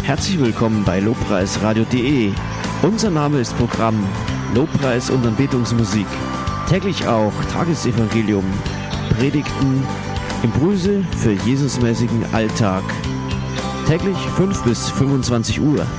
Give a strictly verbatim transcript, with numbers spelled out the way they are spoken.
Herzlich willkommen bei lobpreisradio punkt de. Unser Name ist Programm Lobpreis und Anbetungsmusik. Täglich auch Tagesevangelium, Predigten, Impulse für Jesusmäßigen Alltag. Täglich fünf bis fünfundzwanzig Uhr.